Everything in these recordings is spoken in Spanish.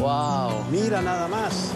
¡Wow! Mira nada más.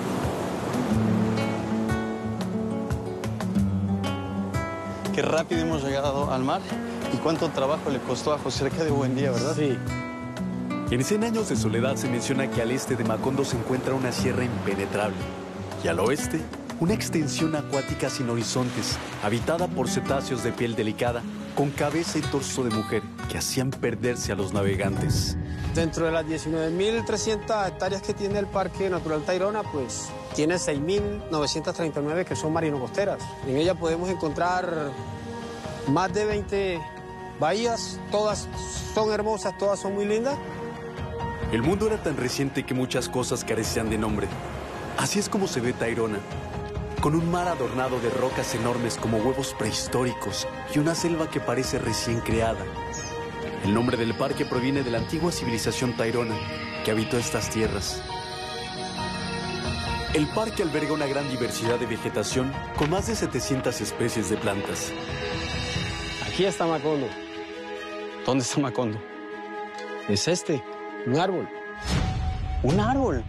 Qué rápido hemos llegado al mar y cuánto trabajo le costó a José Arcadio Buendía, ¿verdad? Sí. En 100 años de soledad se menciona que al este de Macondo se encuentra una sierra impenetrable y al oeste una extensión acuática sin horizontes, habitada por cetáceos de piel delicada, con cabeza y torso de mujer que hacían perderse a los navegantes. Dentro de las 19.300 hectáreas que tiene el Parque Natural Tayrona, pues tiene 6.939 que son marino-costeras. En ella podemos encontrar más de 20 bahías, todas son hermosas, todas son muy lindas. El mundo era tan reciente que muchas cosas carecían de nombre. Así es como se ve Tayrona, con un mar adornado de rocas enormes como huevos prehistóricos y una selva que parece recién creada. El nombre del parque proviene de la antigua civilización tairona que habitó estas tierras. El parque alberga una gran diversidad de vegetación con más de 700 especies de plantas. Aquí está Macondo. ¿Dónde está Macondo? Es este, un árbol. ¡Un árbol!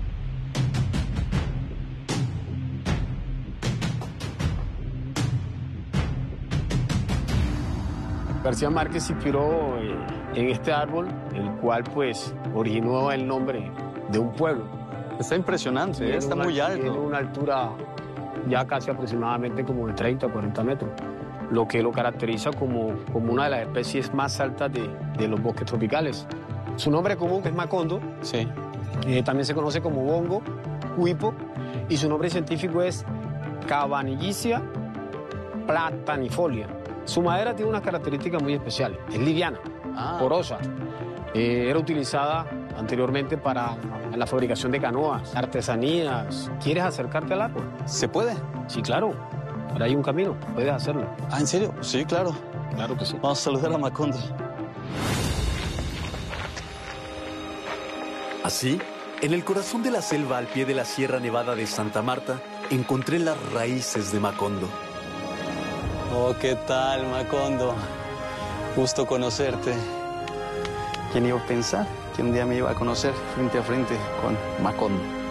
García Márquez se inspiró en este árbol, el cual pues originó el nombre de un pueblo. Está impresionante, ¿eh? Está muy alto. Tiene una altura ya casi aproximadamente como de 30 a 40 metros, lo que lo caracteriza como una de las especies más altas de los bosques tropicales. Su nombre común es Macondo, Sí. También se conoce como bongo, huipo, y su nombre científico es Cabanillicia platanifolia. Su madera tiene unas características muy especiales. Es liviana, porosa. Era utilizada anteriormente para la fabricación de canoas, artesanías. ¿Quieres acercarte al árbol? ¿Se puede? Sí, claro. Por ahí hay un camino, puedes hacerlo. Ah, ¿en serio? Sí, claro. Claro que sí. Vamos a saludar a Macondo. Así, en el corazón de la selva al pie de la Sierra Nevada de Santa Marta, encontré las raíces de Macondo. Oh, ¿qué tal, Macondo? Gusto conocerte. ¿Quién iba a pensar que un día me iba a conocer frente a frente con Macondo?